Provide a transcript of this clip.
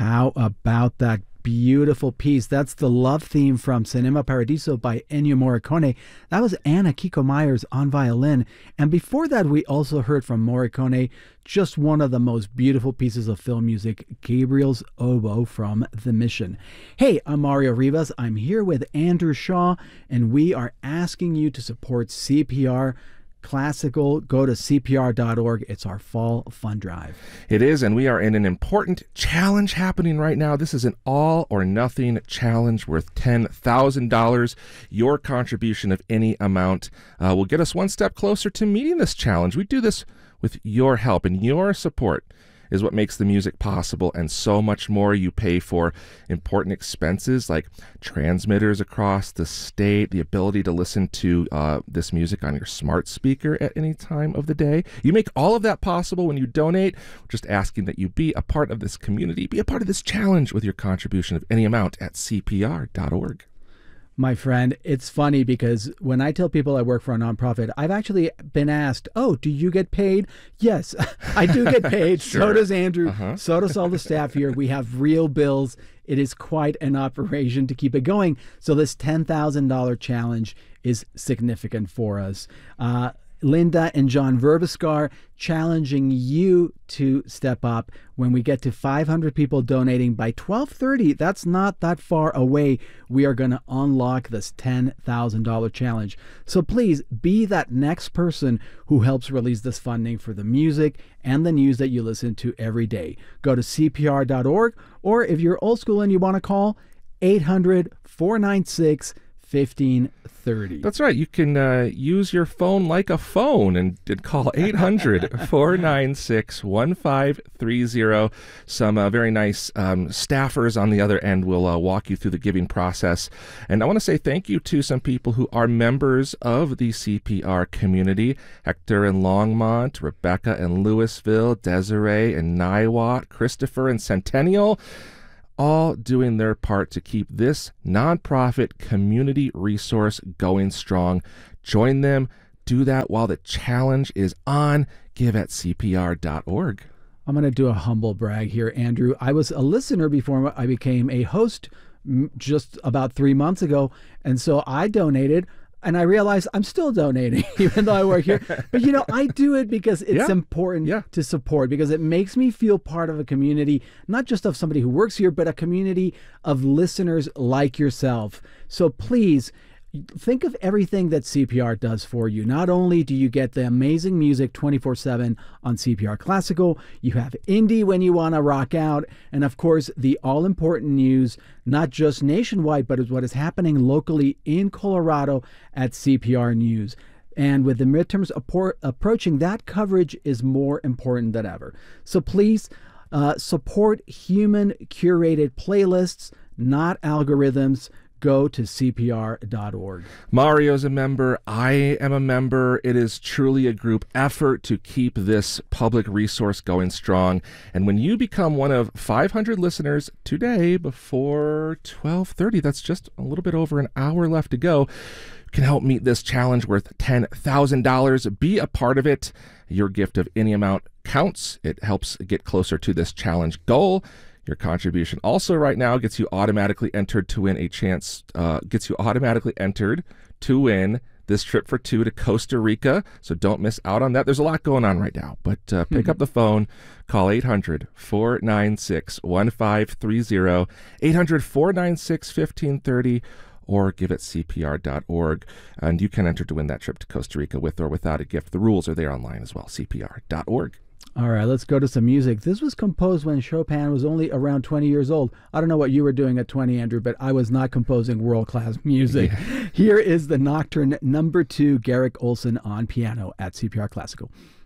How about that beautiful piece? That's the love theme from Cinema Paradiso by Ennio Morricone. That was Anna Kiko Myers on violin. And before that, we also heard from Morricone just one of the most beautiful pieces of film music, Gabriel's Oboe from The Mission. Hey, I'm Mario Rivas. I'm here with Andrew Shaw, and we are asking you to support CPR Classical. Go to CPR.org. It's our fall fund drive. It is, and we are in an important challenge happening right now. This is an all or nothing challenge worth $10,000. Your contribution of any amount will get us one step closer to meeting this challenge. We do this with your help, and your support is what makes the music possible, and so much more. You pay for important expenses like transmitters across the state, the ability to listen to this music on your smart speaker at any time of the day. You make all of that possible when you donate. We're just asking that you be a part of this community, be a part of this challenge with your contribution of any amount at CPR.org. My friend, it's funny because when I tell people I work for a nonprofit, I've actually been asked, oh, do you get paid? Yes, I do get paid. Sure. So does Andrew. So does all the staff here. We have real bills. It is quite an operation to keep it going. So this $10,000 challenge is significant for us. Linda and John Verbiskar challenging you to step up. When we get to 500 people donating by 12:30, that's not that far away, we are going to unlock this $10,000 challenge. So please be that next person who helps release this funding for the music and the news that you listen to every day. Go to CPR.org, or if you're old school and you want to call, 800-496-1530. That's right. You can use your phone like a phone and call 800-496-1530. Some very nice staffers on the other end will walk you through the giving process. And I want to say thank you to some people who are members of the CPR community: Hector in Longmont, Rebecca in Louisville, Desiree in Niwot, Christopher in Centennial, all doing their part to keep this nonprofit community resource going strong. Join them. Do that while the challenge is on. Give at CPR.org. I'm going to do a humble brag here, Andrew. I was a listener before I became a host just about 3 months ago, and so I donated. And I realized I'm still donating, even though I work here. But, I do it because it's important to support, because it makes me feel part of a community, not just of somebody who works here, but a community of listeners like yourself. So please, think of everything that CPR does for you. Not only do you get the amazing music 24/7 on CPR Classical, you have indie when you want to rock out, and of course the all-important news, not just nationwide, but what is happening locally in Colorado at CPR News. And with the midterms approaching, that coverage is more important than ever. So please support human curated playlists, not algorithms. Go to CPR.org. Mario's a member. I am a member. It is truly a group effort to keep this public resource going strong. And when you become one of 500 listeners today before 12:30, that's just a little bit over an hour left to go, can help meet this challenge worth $10,000. Be a part of it. Your gift of any amount counts. It helps get closer to this challenge goal. Your contribution also right now gets you automatically entered to win this trip for two to Costa Rica. So don't miss out on that. There's a lot going on right now, but pick up the phone, call 800-496-1530, 800-496-1530, or give at CPR.org. And you can enter to win that trip to Costa Rica with or without a gift. The rules are there online as well, CPR.org. All right, let's go to some music. This was composed when Chopin was only around 20 years old. I don't know what you were doing at 20, Andrew, but I was not composing world-class music. Yeah. Here is the Nocturne number 2, Garrick Olson on piano at CPR Classical.